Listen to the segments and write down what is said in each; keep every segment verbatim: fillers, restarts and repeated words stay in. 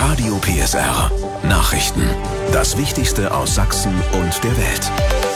Radio P S R. Nachrichten. Das Wichtigste aus Sachsen und der Welt.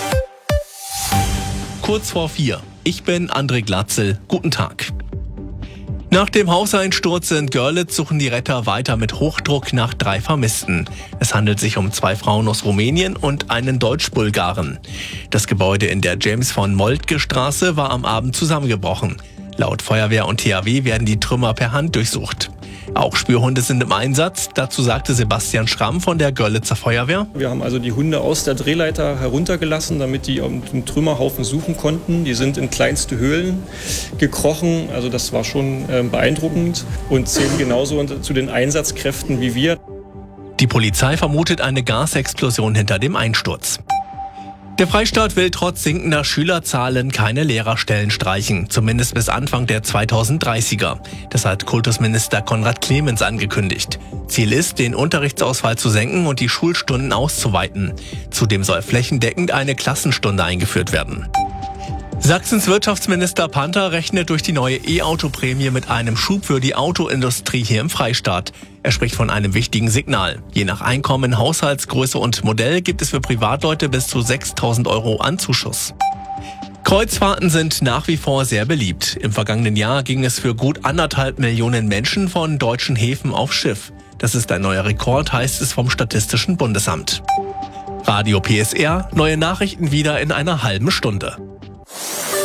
Kurz vor vier. Ich bin André Glatzel. Guten Tag. Nach dem Hauseinsturz in Görlitz suchen die Retter weiter mit Hochdruck nach drei Vermissten. Es handelt sich um zwei Frauen aus Rumänien und einen Deutsch-Bulgaren. Das Gebäude in der James-von-Moltke-Straße war am Abend zusammengebrochen. Laut Feuerwehr und T H W werden die Trümmer per Hand durchsucht. Auch Spürhunde sind im Einsatz. Dazu sagte Sebastian Schramm von der Görlitzer Feuerwehr: Wir haben also die Hunde aus der Drehleiter heruntergelassen, damit die den Trümmerhaufen suchen konnten. Die sind in kleinste Höhlen gekrochen. Also das war schon äh, beeindruckend und zählen genauso zu den Einsatzkräften wie wir. Die Polizei vermutet eine Gasexplosion hinter dem Einsturz. Der Freistaat will trotz sinkender Schülerzahlen keine Lehrerstellen streichen, zumindest bis Anfang der zweitausenddreißiger. Das hat Kultusminister Konrad Clemens angekündigt. Ziel ist, den Unterrichtsausfall zu senken und die Schulstunden auszuweiten. Zudem soll flächendeckend eine Klassenstunde eingeführt werden. Sachsens Wirtschaftsminister Panther rechnet durch die neue E-Auto-Prämie mit einem Schub für die Autoindustrie hier im Freistaat. Er spricht von einem wichtigen Signal. Je nach Einkommen, Haushaltsgröße und Modell gibt es für Privatleute bis zu sechstausend Euro an Zuschuss. Kreuzfahrten sind nach wie vor sehr beliebt. Im vergangenen Jahr ging es für gut anderthalb Millionen Menschen von deutschen Häfen aufs Schiff. Das ist ein neuer Rekord, heißt es vom Statistischen Bundesamt. Radio P S R, neue Nachrichten wieder in einer halben Stunde.